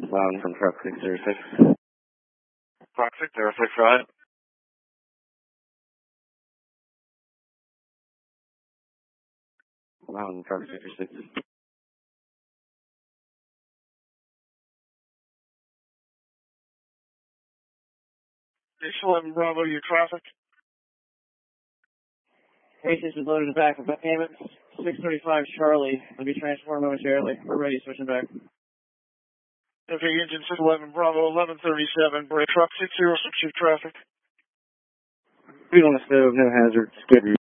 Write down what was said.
Loud from truck 606. Truck 606, right? Loud truck 606. Station 11 Bravo, your traffic. Patients is loaded in the back of payment. 635 Charlie. Will be transformed momentarily. We're ready, switching back. Okay, engine 611 Bravo, 1137, break truck 606, your traffic. Speed on the stove, no hazard. Good.